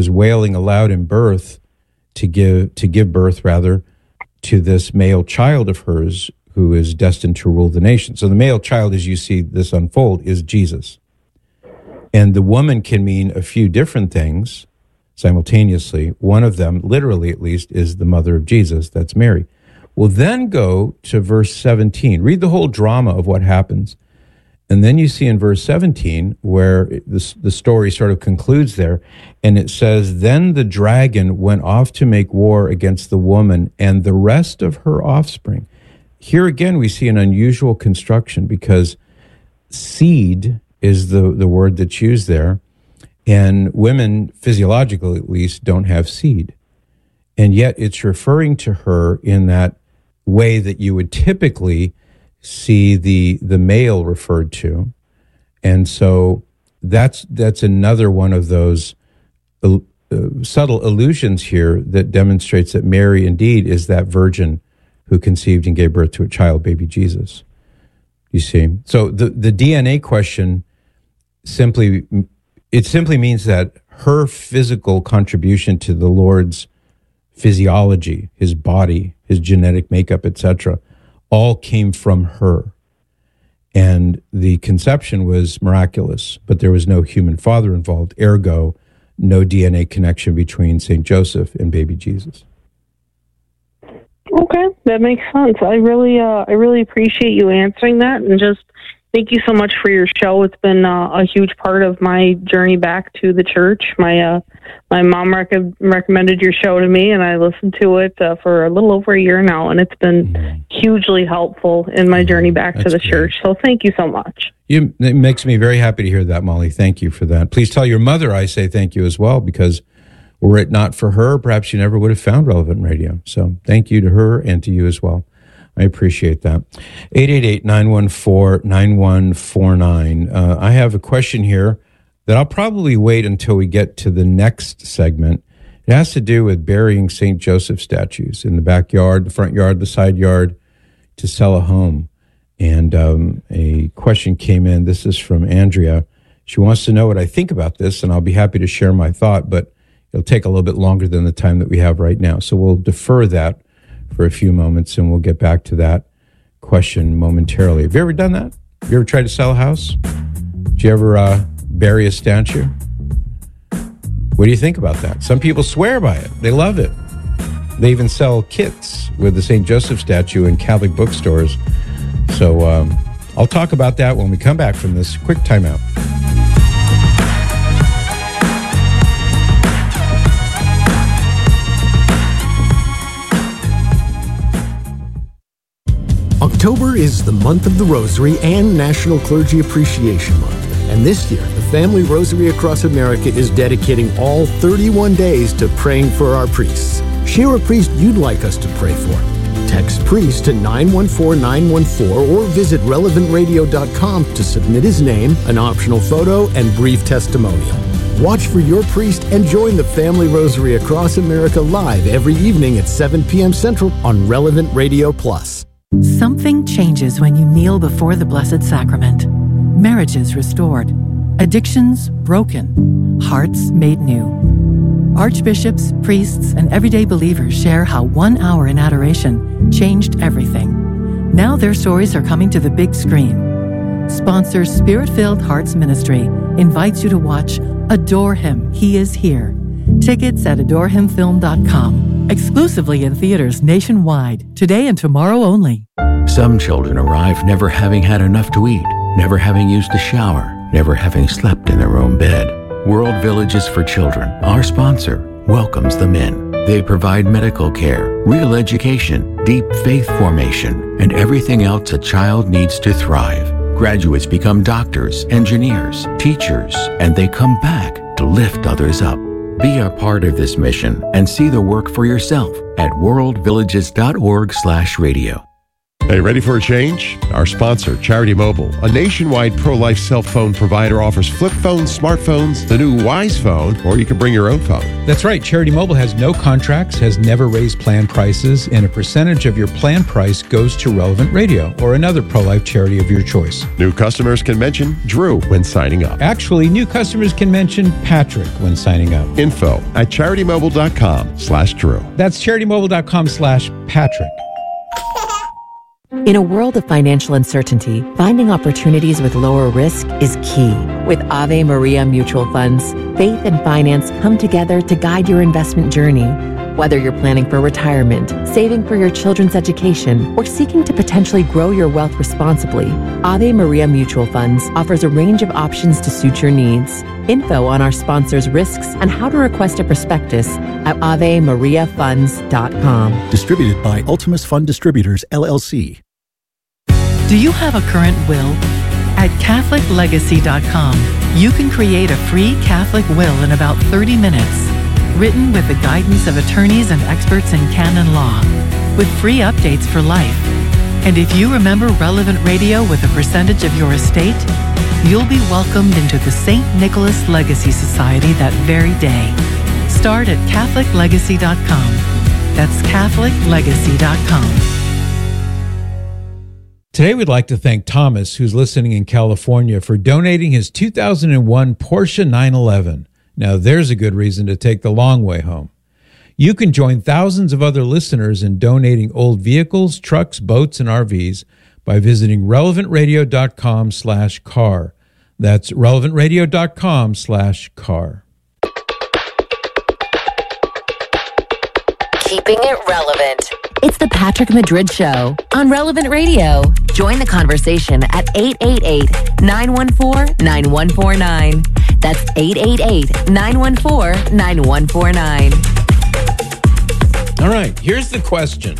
was wailing aloud in birth to give birth to this male child of hers who is destined to rule the nation. So the male child, as you see this unfold, is Jesus. And the woman can mean a few different things simultaneously. One of them, literally at least, is the mother of Jesus. That's Mary. We'll then go to verse 17. Read the whole drama of what happens. And then you see in verse 17 where the story sort of concludes there. And it says, "Then the dragon went off to make war against the woman and the rest of her offspring." Here again, we see an unusual construction because seed is the word that's used there. And women, physiologically at least, don't have seed. And yet it's referring to her in that way that you would typically see the male referred to. And so that's another one of those subtle allusions here that demonstrates that Mary indeed is that virgin who conceived and gave birth to a child, baby Jesus. You see? So the DNA question simply means that her physical contribution to the Lord's physiology, his body, his genetic makeup, etc., all came from her. And the conception was miraculous, but there was no human father involved, ergo, no DNA connection between St. Joseph and baby Jesus. Okay, that makes sense. I really appreciate you answering that, and just thank you so much for your show. It's been a huge part of my journey back to the church. My mom recommended your show to me, and I listened to it for a little over a year now, and it's been hugely helpful in my journey back to the church. So thank you so much. It makes me very happy to hear that, Molly. Thank you for that. Please tell your mother I say thank you as well, because were it not for her, perhaps you never would have found Relevant Radio. So thank you to her and to you as well. I appreciate that. 888-914-9149. I have a question here that I'll probably wait until we get to the next segment. It has to do with burying St. Joseph statues in the backyard, the front yard, the side yard, to sell a home. And a question came in. This is from Andrea. She wants to know what I think about this, and I'll be happy to share my thought, but it'll take a little bit longer than the time that we have right now. So we'll defer that for a few moments, and we'll get back to that question momentarily. Have you ever done that? Have you ever tried to sell a house? Did you ever bury a statue? What do you think about that? Some people swear by it. They love it. They even sell kits with the St. Joseph statue in Catholic bookstores. So I'll talk about that when we come back from this quick timeout. October is the month of the Rosary and National Clergy Appreciation Month. And this year, the Family Rosary Across America is dedicating all 31 days to praying for our priests. Share a priest you'd like us to pray for. Text priest to 914-914 or visit relevantradio.com to submit his name, an optional photo, and brief testimonial. Watch for your priest and join the Family Rosary Across America live every evening at 7 p.m. Central on Relevant Radio Plus. Something changes when you kneel before the Blessed Sacrament. Marriages restored, addictions broken, hearts made new. Archbishops, priests, and everyday believers share how 1 hour in adoration changed everything. Now their stories are coming to the big screen. Sponsor Spirit-Filled Hearts Ministry invites you to watch Adore Him, He is Here. Tickets at adorehimfilm.com. Exclusively in theaters nationwide, today and tomorrow only. Some children arrive never having had enough to eat, never having used a shower, never having slept in their own bed. World Villages for Children, our sponsor, welcomes them in. They provide medical care, real education, deep faith formation, and everything else a child needs to thrive. Graduates become doctors, engineers, teachers, and they come back to lift others up. Be a part of this mission and see the work for yourself at worldvillages.org/radio. Hey, ready for a change? Our sponsor, Charity Mobile, a nationwide pro-life cell phone provider, offers flip phones, smartphones, the new Wise phone, or you can bring your own phone. That's right. Charity Mobile has no contracts, has never raised plan prices, and a percentage of your plan price goes to Relevant Radio or another pro-life charity of your choice. New customers can mention Drew when signing up. Actually, new customers can mention Patrick when signing up. Info at CharityMobile.com/Drew. That's CharityMobile.com/Patrick. In a world of financial uncertainty, finding opportunities with lower risk is key. With Ave Maria Mutual Funds, faith and finance come together to guide your investment journey. Whether you're planning for retirement, saving for your children's education, or seeking to potentially grow your wealth responsibly, Ave Maria Mutual Funds offers a range of options to suit your needs. Info on our sponsors' risks and how to request a prospectus at AveMariaFunds.com. Distributed by Ultimus Fund Distributors, LLC. Do you have a current will? At CatholicLegacy.com, you can create a free Catholic will in about 30 minutes, written with the guidance of attorneys and experts in canon law, with free updates for life. And if you remember Relevant Radio with a percentage of your estate, you'll be welcomed into the St. Nicholas Legacy Society that very day. Start at CatholicLegacy.com. That's CatholicLegacy.com. Today, we'd like to thank Thomas, who's listening in California, for donating his 2001 Porsche 911. Now, there's a good reason to take the long way home. You can join thousands of other listeners in donating old vehicles, trucks, boats, and RVs by visiting relevantradio.com/car. That's relevantradio.com/car. Keeping it relevant. It's the Patrick Madrid Show on Relevant Radio. Join the conversation at 888-914-9149. That's 888-914-9149. All right, here's the question.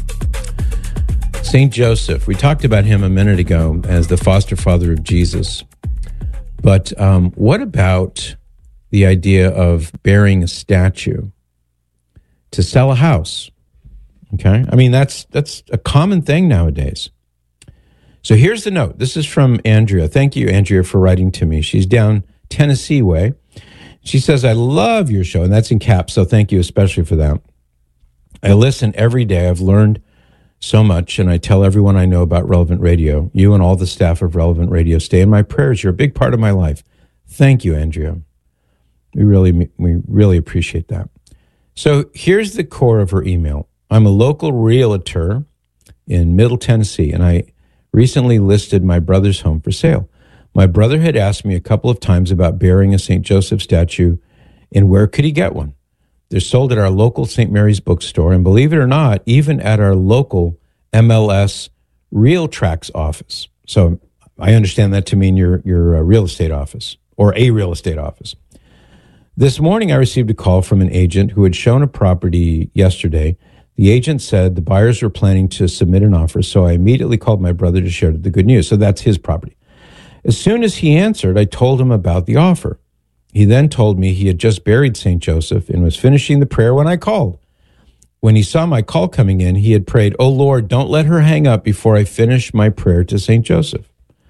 St. Joseph, we talked about him a minute ago as the foster father of Jesus. But what about the idea of burying a statue to sell a house? Okay, I mean, that's a common thing nowadays. So here's the note. This is from Andrea. Thank you, Andrea, for writing to me. She's down Tennessee way. She says, I love your show, and that's in caps, so thank you especially for that. I listen every day. I've learned so much, and I tell everyone I know about Relevant Radio. You and all the staff of Relevant Radio stay in my prayers. You're a big part of my life. Thank you, Andrea. We really appreciate that. So here's the core of her email. I'm a local realtor in Middle Tennessee, and I recently listed my brother's home for sale. My brother had asked me a couple of times about burying a St. Joseph statue and where could he get one. They're sold at our local St. Mary's bookstore, and believe it or not, even at our local MLS Real Tracks office. So I understand that to mean your real estate office or a real estate office. This morning, I received a call from an agent who had shown a property yesterday. The agent said the buyers were planning to submit an offer, so I immediately called my brother to share the good news. So that's his property. As soon as he answered, I told him about the offer. He then told me he had just buried St. Joseph and was finishing the prayer when I called. When he saw my call coming in, he had prayed, "Oh Lord, don't let her hang up before I finish my prayer to St. Joseph."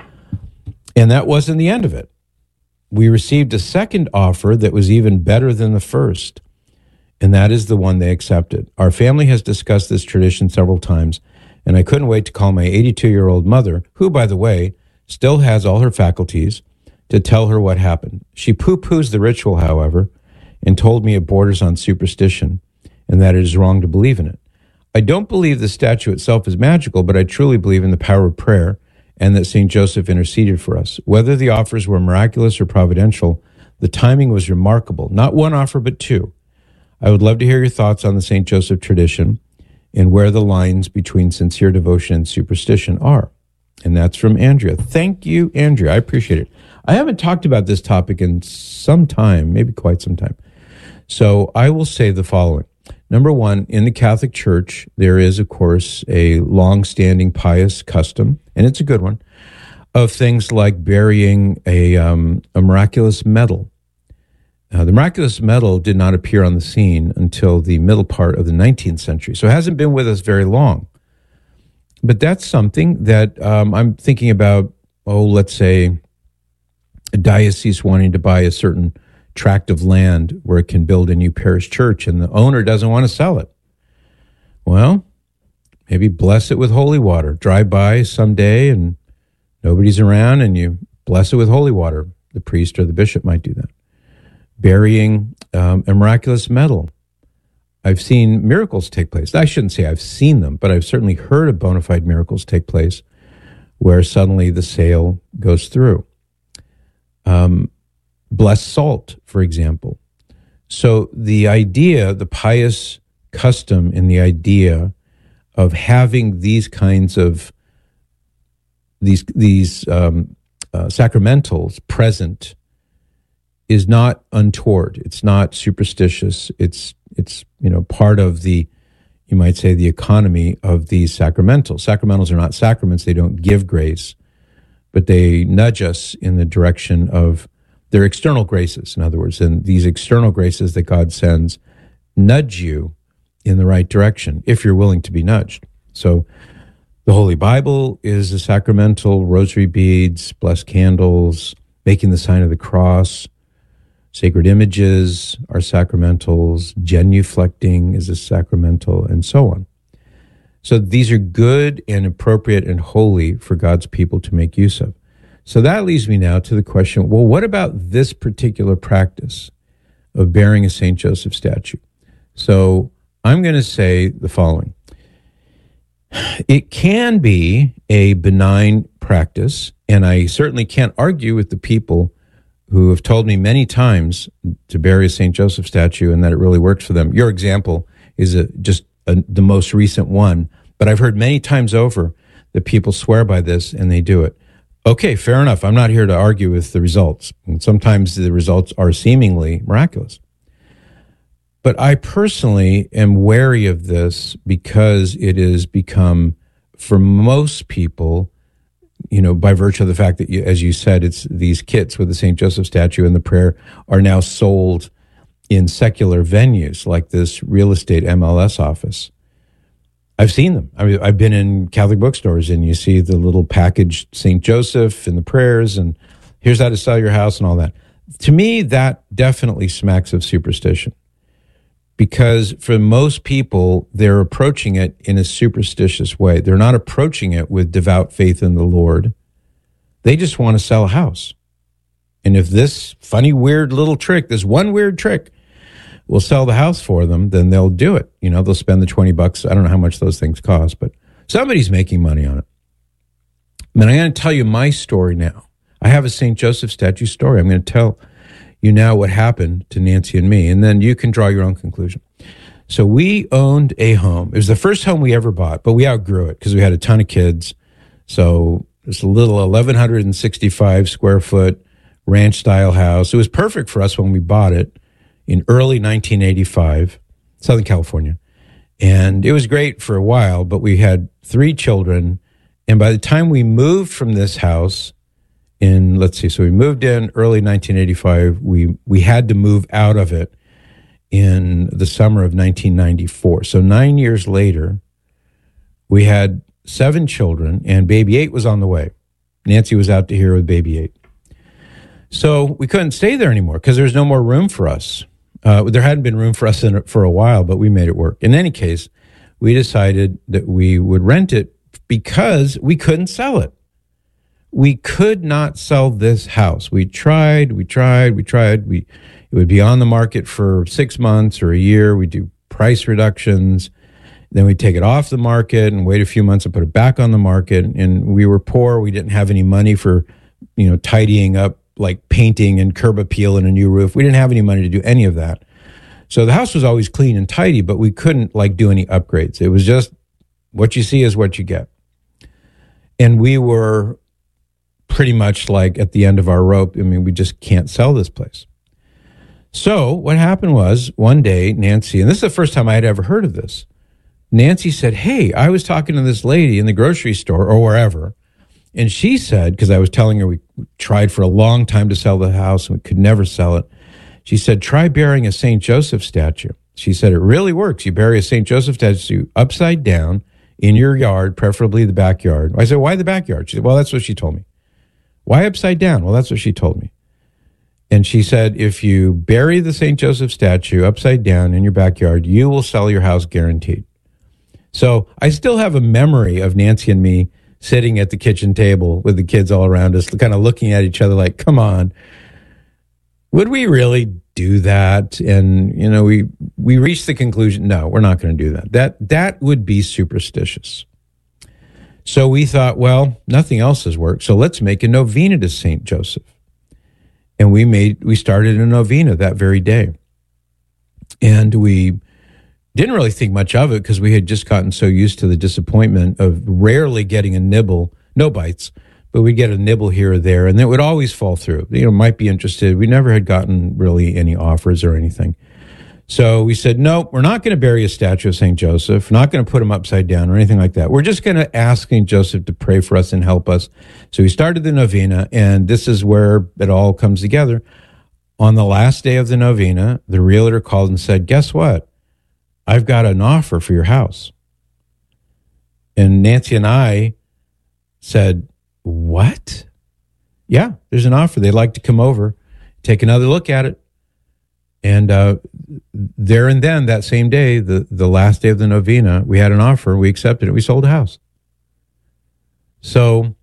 And that wasn't the end of it. We received a second offer that was even better than the first, and that is the one they accepted. Our family has discussed this tradition several times, and I couldn't wait to call my 82-year-old mother, who, by the way, still has all her faculties, to tell her what happened. She poo-poos the ritual, however, and told me it borders on superstition and that it is wrong to believe in it. I don't believe the statue itself is magical, but I truly believe in the power of prayer and that St. Joseph interceded for us. Whether the offers were miraculous or providential, the timing was remarkable. Not one offer, but two. I would love to hear your thoughts on the St. Joseph tradition and where the lines between sincere devotion and superstition are. And that's from Andrea. Thank you, Andrea. I appreciate it. I haven't talked about this topic in some time, maybe quite some time. So I will say the following. Number one, in the Catholic Church, there is, of course, a long-standing pious custom, and it's a good one, of things like burying a miraculous medal. The miraculous medal did not appear on the scene until the middle part of the 19th century, so it hasn't been with us very long. But that's something that I'm thinking about, let's say a diocese wanting to buy a certain tract of land where it can build a new parish church, and the owner doesn't want to sell it. Well, maybe bless it with holy water. Drive by someday and nobody's around, and you bless it with holy water. The priest or the bishop might do that. Burying a miraculous medal. I've seen miracles take place. I shouldn't say I've seen them, but I've certainly heard of bona fide miracles take place where suddenly the sale goes through. Blessed salt, for example. So the idea, the pious custom and the idea of having these kinds of these sacramentals present is not untoward. It's not superstitious. It's part of the, you might say, the economy of these sacramentals. Sacramentals are not sacraments. They don't give grace, but they nudge us in the direction of their external graces, in other words. And these external graces that God sends nudge you in the right direction if you're willing to be nudged. So the Holy Bible is a sacramental, rosary beads, blessed candles, making the sign of the cross, sacred images are sacramentals, genuflecting is a sacramental, and so on. So these are good and appropriate and holy for God's people to make use of. So that leads me now to the question, well, what about this particular practice of bearing a St. Joseph statue? So I'm going to say the following. It can be a benign practice, and I certainly can't argue with the people who have told me many times to bury a St. Joseph statue and that it really works for them. Your example is the most recent one, but I've heard many times over that people swear by this and they do it. Okay, fair enough. I'm not here to argue with the results. And sometimes the results are seemingly miraculous. But I personally am wary of this because it has become, for most people, by virtue of the fact that, as you said, it's these kits with the St. Joseph statue and the prayer are now sold in secular venues like this real estate MLS office. I've seen them. I mean, I've been in Catholic bookstores and you see the little packaged St. Joseph and the prayers and here's how to sell your house and all that. To me, that definitely smacks of superstition because for most people, they're approaching it in a superstitious way. They're not approaching it with devout faith in the Lord. They just want to sell a house. And if this funny, weird little trick, this one weird trick will sell the house for them, then they'll do it. They'll spend the $20. I don't know how much those things cost, but somebody's making money on it. And I'm going to tell you my story now. I have a St. Joseph statue story. I'm going to tell you now what happened to Nancy and me, and then you can draw your own conclusion. So we owned a home. It was the first home we ever bought, but we outgrew it because we had a ton of kids. So it's a little 1,165 square foot ranch-style house. It was perfect for us when we bought it in early 1985, Southern California. And it was great for a while, but we had 3 children. And by the time we moved from this house so we moved in early 1985, we had to move out of it in the summer of 1994. So 9 years later, we had 7 children and baby 8 was on the way. Nancy was out to here with baby 8. So we couldn't stay there anymore because there was no more room for us. There hadn't been room for us for a while, but we made it work. In any case, we decided that we would rent it because we couldn't sell it. We could not sell this house. We tried. It would be on the market for 6 months or a year. We'd do price reductions. Then we'd take it off the market and wait a few months and put it back on the market. And we were poor. We didn't have any money for, tidying up, like painting and curb appeal and a new roof. We didn't have any money to do any of that. So the house was always clean and tidy, but we couldn't do any upgrades. It was just what you see is what you get. And we were pretty much at the end of our rope. I mean, we just can't sell this place. So what happened was one day, Nancy, and this is the first time I had ever heard of this. Nancy said, hey, I was talking to this lady in the grocery store or wherever. And she said, because I was telling her we tried for a long time to sell the house and we could never sell it. She said, try burying a St. Joseph statue. She said, it really works. You bury a St. Joseph statue upside down in your yard, preferably the backyard. I said, why the backyard? She said, well, that's what she told me. Why upside down? Well, that's what she told me. And she said, if you bury the St. Joseph statue upside down in your backyard, you will sell your house guaranteed. So I still have a memory of Nancy and me sitting at the kitchen table with the kids all around us, kind of looking at each other like, come on, would we really do that? And, you know, we reached the conclusion, no, we're not going to do that. That would be superstitious. So we thought, well, nothing else has worked, so let's make a novena to St. Joseph. And we started a novena that very day. And we didn't really think much of it because we had just gotten so used to the disappointment of rarely getting a nibble, no bites, but we'd get a nibble here or there, and it would always fall through. You know, might be interested. We never had gotten really any offers or anything. So we said, no, we're not going to bury a statue of St. Joseph. We're not going to put him upside down or anything like that. We're just going to ask St. Joseph to pray for us and help us. So we started the novena, and this is where it all comes together. On the last day of the novena, the realtor called and said, guess what? I've got an offer for your house. And Nancy and I said, what? Yeah, there's an offer. They'd like to come over, take another look at it. And there and then, that same day, the last day of the novena, we had an offer. We accepted it. We sold a house. So,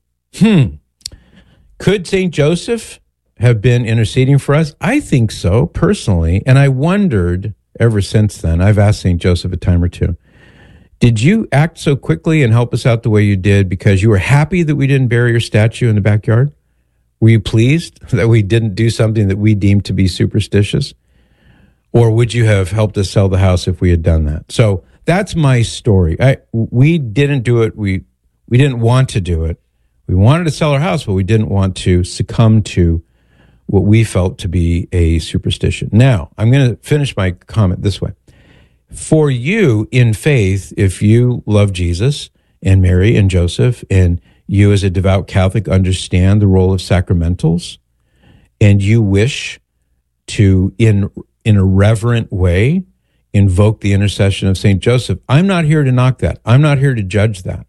could St. Joseph have been interceding for us? I think so, personally. And I wondered ever since then, I've asked St. Joseph a time or two, did you act so quickly and help us out the way you did because you were happy that we didn't bury your statue in the backyard? Were you pleased that we didn't do something that we deemed to be superstitious? Or would you have helped us sell the house if we had done that? So that's my story. We didn't do it. We didn't want to do it. We wanted to sell our house, but we didn't want to succumb to what we felt to be a superstition. Now, I'm going to finish my comment this way. For you in faith, if you love Jesus and Mary and Joseph, and you as a devout Catholic understand the role of sacramentals, and you wish to, in a reverent way, invoke the intercession of St. Joseph, I'm not here to knock that. I'm not here to judge that.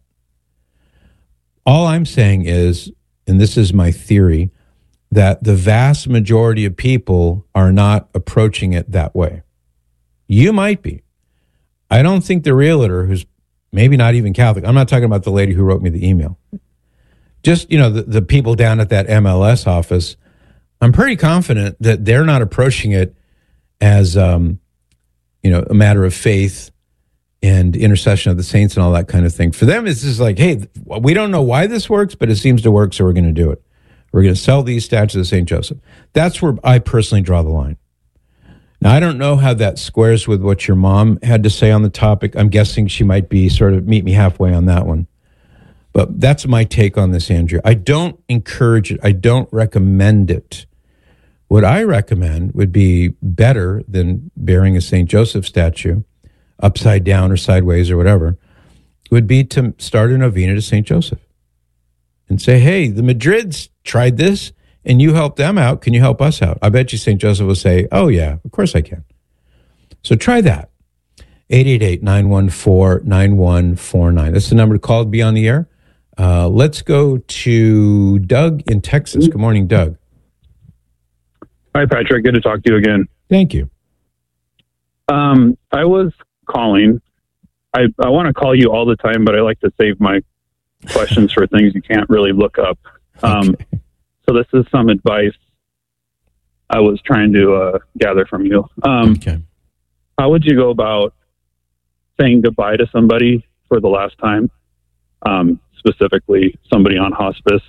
All I'm saying is, and this is my theory, that the vast majority of people are not approaching it that way. You might be. I don't think the realtor, who's maybe not even Catholic, I'm not talking about the lady who wrote me the email, just, you know, the people down at that MLS office, I'm pretty confident that they're not approaching it as, a matter of faith and intercession of the saints and all that kind of thing. For them, it's just like, hey, we don't know why this works, but it seems to work, so we're going to do it. We're going to sell these statues of St. Joseph. That's where I personally draw the line. Now, I don't know how that squares with what your mom had to say on the topic. I'm guessing she might be sort of meet me halfway on that one. But that's my take on this, Andrea. I don't encourage it. I don't recommend it. What I recommend would be better than burying a St. Joseph statue upside down or sideways or whatever, would be to start a novena to St. Joseph and say, hey, the Madrids tried this and you helped them out. Can you help us out? I bet you St. Joseph will say, oh, yeah, of course I can. So try that. 888-914-9149. That's the number to call to be on the air. Let's go to Doug in Texas. Good morning, Doug. Hi, Patrick. Good to talk to you again. Thank you. I was calling. I want to call you all the time, but I like to save my questions for things you can't really look up. So this is some advice I was trying to gather from you. Okay. How would you go about saying goodbye to somebody for the last time? Specifically, somebody on hospice.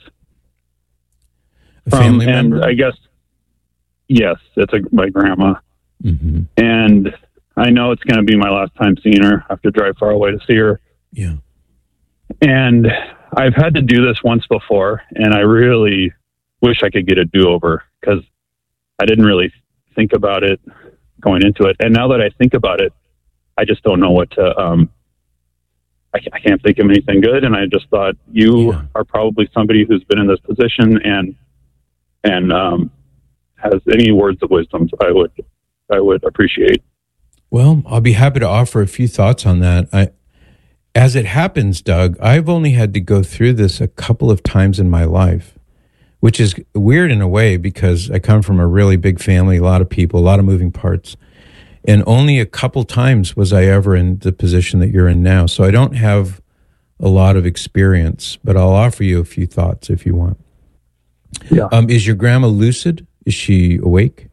A family member? And I guess, yes, it's my grandma. Mm-hmm. And I know it's going to be my last time seeing her. I have to drive far away to see her. Yeah. And I've had to do this once before, and I really wish I could get a do-over because I didn't really think about it going into it. And now that I think about it, I just don't know what to, I can't think of anything good. And I just thought you are probably somebody who's been in this position and has any words of wisdom I would appreciate. Well, I'll be happy to offer a few thoughts on that. As it happens, Doug, I've only had to go through this a couple of times in my life, which is weird in a way because I come from a really big family, a lot of people, a lot of moving parts. And only a couple times was I ever in the position that you're in now. So I don't have a lot of experience, but I'll offer you a few thoughts if you want. Yeah. Is your grandma lucid? Is she awake?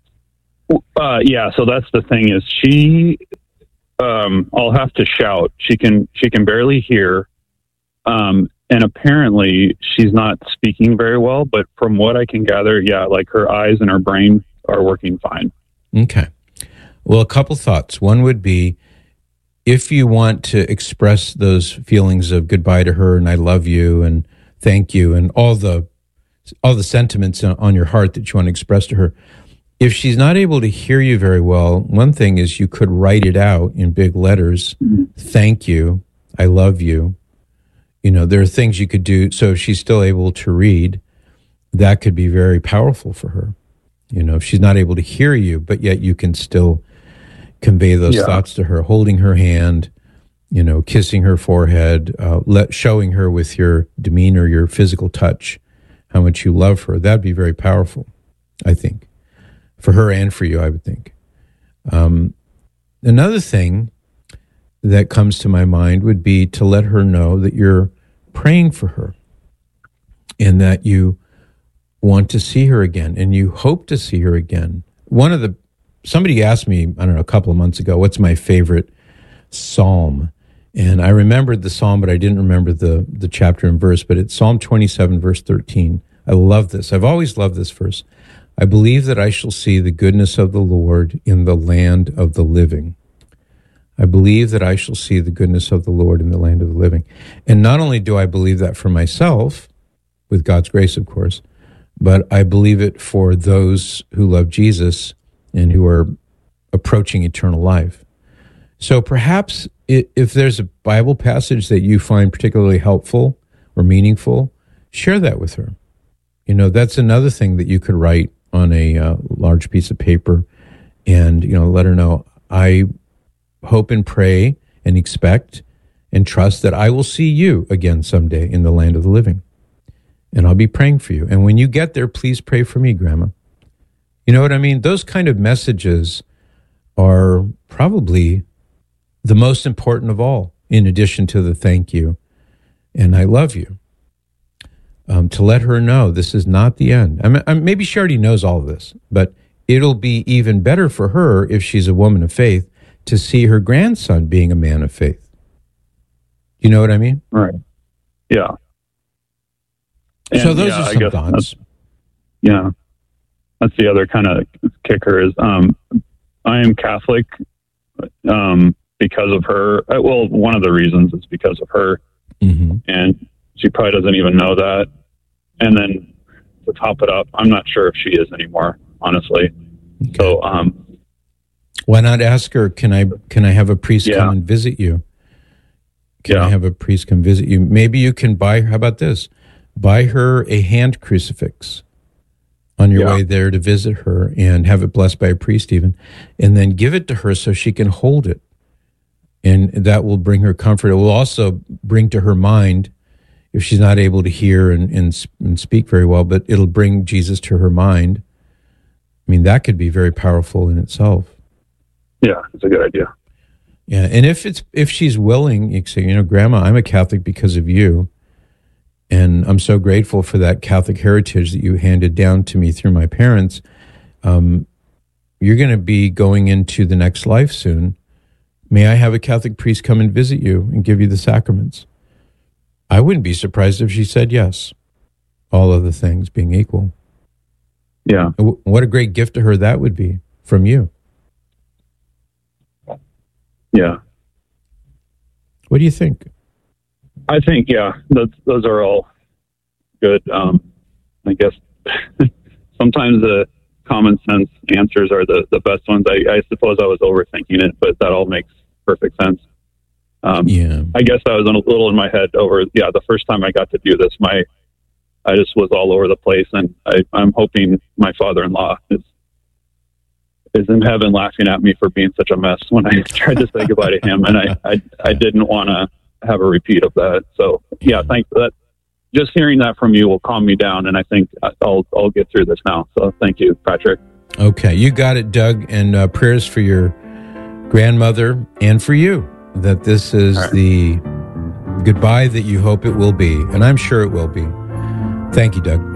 Yeah. So that's the thing is she, I'll have to shout. She can barely hear. And apparently she's not speaking very well, but from what I can gather, yeah, like her eyes and her brain are working fine. Okay. Well, a couple thoughts. One would be, if you want to express those feelings of goodbye to her and I love you and thank you and all the sentiments on your heart that you want to express to her, if she's not able to hear you very well, one thing is you could write it out in big letters. Thank you. I love you. You know, there are things you could do. So if she's still able to read, that could be very powerful for her. You know, if she's not able to hear you, but yet you can still convey those thoughts to her, holding her hand, you know, kissing her forehead, showing her with your demeanor, your physical touch, how much you love her. That'd be very powerful, I think, for her and for you, I would think. Another thing that comes to my mind would be to let her know that you're praying for her and that you want to see her again and you hope to see her again. Somebody asked me, I don't know, a couple of months ago, what's my favorite psalm? And I remembered the psalm, but I didn't remember the chapter and verse, but it's Psalm 27, verse 13. I love this. I've always loved this verse. I believe that I shall see the goodness of the Lord in the land of the living. I believe that I shall see the goodness of the Lord in the land of the living. And not only do I believe that for myself, with God's grace, of course, but I believe it for those who love Jesus and who are approaching eternal life. So perhaps if there's a Bible passage that you find particularly helpful or meaningful, share that with her. You know, that's another thing that you could write on a large piece of paper and, you know, let her know, I hope and pray and expect and trust that I will see you again someday in the land of the living. And I'll be praying for you. And when you get there, please pray for me, Grandma. You know what I mean? Those kind of messages are probably the most important of all, in addition to the thank you and I love you. To let her know this is not the end. Maybe she already knows all of this, but it'll be even better for her if she's a woman of faith to see her grandson being a man of faith. You know what I mean? Right. Yeah. And so those are some thoughts. That's the other kind of kicker is I am Catholic because of her. Well, one of the reasons is because of her. Mm-hmm. And she probably doesn't even know that. And then to top it up, I'm not sure if she is anymore, honestly. Okay. So why not ask her, can I have a priest come and visit you? Can I have a priest come visit you? Maybe you can buy her, how about this? Buy her a hand crucifix on your way there to visit her and have it blessed by a priest even, and then give it to her so she can hold it. And that will bring her comfort. It will also bring to her mind, if she's not able to hear and speak very well, but it'll bring Jesus to her mind. I mean, that could be very powerful in itself. Yeah, it's a good idea. Yeah, and if she's willing, you can say, you know, Grandma, I'm a Catholic because of you, and I'm so grateful for that Catholic heritage that you handed down to me through my parents. You're going to be going into the next life soon. May I have a Catholic priest come and visit you and give you the sacraments? I wouldn't be surprised if she said yes, all other things being equal. Yeah. What a great gift to her that would be from you. Yeah. What do you think? I think, those are all good. I guess sometimes the common sense answers are the best ones. I suppose I was overthinking it, but that all makes perfect sense. I guess I was a little in my head over, the first time I got to do this, I just was all over the place, and I'm hoping my father-in-law is in heaven laughing at me for being such a mess when I tried to say goodbye to him, and I didn't want to have a repeat of that. So yeah, thanks for that. Just hearing that from you will calm me down, and I think I'll get through this now. So thank you, Patrick. Okay, you got it, Doug, and prayers for your grandmother and for you, that this is the goodbye that you hope it will be, and I'm sure it will be. Thank you, Doug.